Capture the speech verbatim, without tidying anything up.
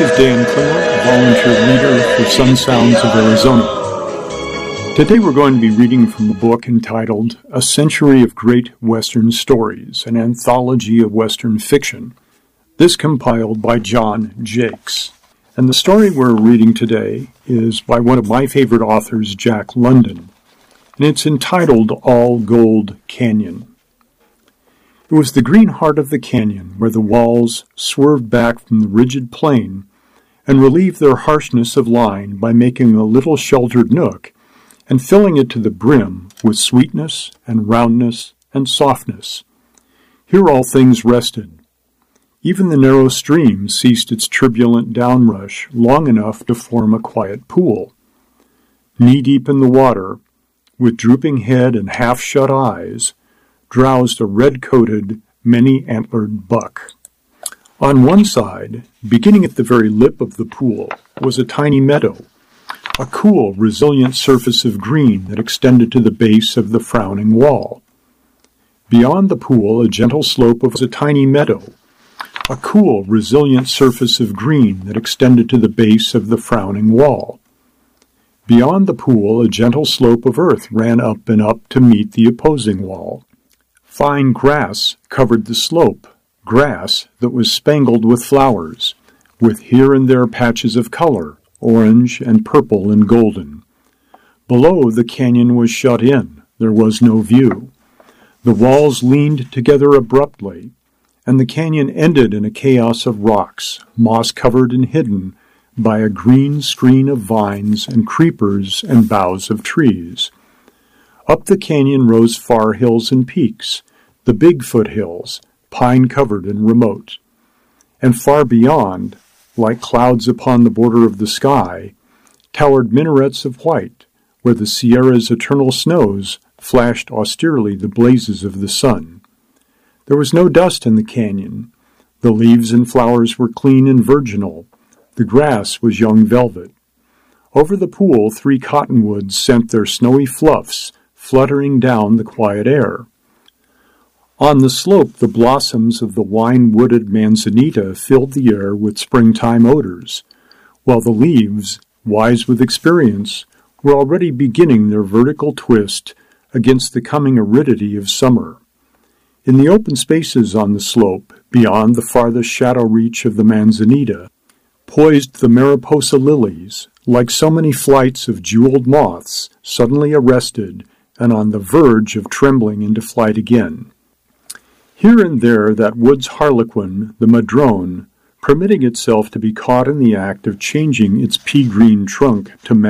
This is Dan Klinger, volunteer leader for Sun Sounds of Arizona. Today we're going to be reading from a book entitled A Century of Great Western Stories, an anthology of Western fiction. This compiled by John Jakes. And the story we're reading today is by one of my favorite authors, Jack London, and it's entitled All Gold Canyon. It was the green heart of the canyon where the walls swerved back from the rigid plain and relieved their harshness of line by making a little sheltered nook and filling it to the brim with sweetness and roundness and softness. Here all things rested. Even the narrow stream ceased its turbulent downrush long enough to form a quiet pool. Knee-deep in the water, with drooping head and half-shut eyes, drowsed a red-coated, many-antlered buck. On one side, beginning at the very lip of the pool, was a tiny meadow, a cool, resilient surface of green that extended to the base of the frowning wall. Beyond the pool, a gentle slope of a tiny meadow, a cool, resilient surface of green that extended to the base of the frowning wall. Beyond the pool, a gentle slope of earth ran up and up to meet the opposing wall. Fine grass covered the slope, grass that was spangled with flowers, with here and there patches of color, orange and purple and golden. Below, the canyon was shut in. There was no view. The walls leaned together abruptly, and the canyon ended in a chaos of rocks, moss-covered and hidden by a green screen of vines and creepers and boughs of trees. Up the canyon rose far hills and peaks, the big foothills, pine-covered and remote. And far beyond, like clouds upon the border of the sky, towered minarets of white, where the Sierra's eternal snows flashed austerely the blazes of the sun. There was no dust in the canyon. The leaves and flowers were clean and virginal. The grass was young velvet. Over the pool, three cottonwoods sent their snowy fluffs fluttering down the quiet air. On the slope, the blossoms of the wine-wooded manzanita filled the air with springtime odors, while the leaves, wise with experience, were already beginning their vertical twist against the coming aridity of summer. In the open spaces on the slope, beyond the farthest shadow reach of the manzanita, poised the mariposa lilies, like so many flights of jeweled moths suddenly arrested and on the verge of trembling into flight again. Here and there that wood's harlequin, the madrone, permitting itself to be caught in the act of changing its pea-green trunk to match